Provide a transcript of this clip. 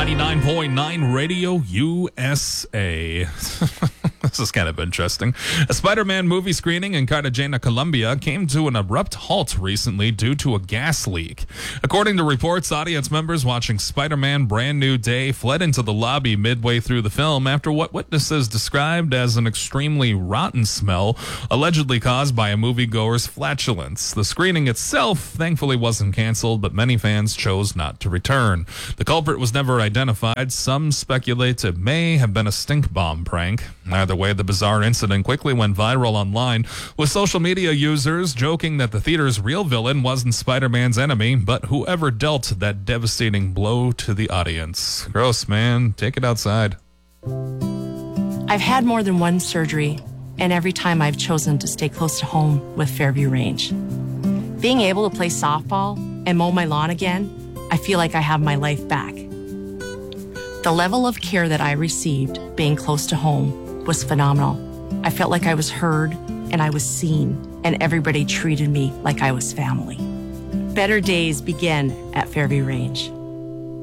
99.9 Radio USA. This is kind of interesting. A Spider-Man movie screening in Cartagena, Colombia came to an abrupt halt recently due to a gas leak. According to reports, audience members watching Spider-Man Brand New Day fled into the lobby midway through the film after what witnesses described as an extremely rotten smell, allegedly caused by a moviegoer's flatulence. The screening itself thankfully wasn't canceled, but many fans chose not to return. The culprit was never identified. Some speculate it may have been a stink bomb prank. Either way, the bizarre incident quickly went viral online, with social media users joking that the theater's real villain wasn't Spider-Man's enemy, but whoever dealt that devastating blow to the audience. Gross, man. Take it outside. I've had more than one surgery, and every time I've chosen to stay close to home with Fairview Range. Being able to play softball and mow my lawn again, I feel like I have my life back. The level of care that I received being close to home was phenomenal. I felt like I was heard and I was seen, and everybody treated me like I was family. Better days begin at Fairview Range.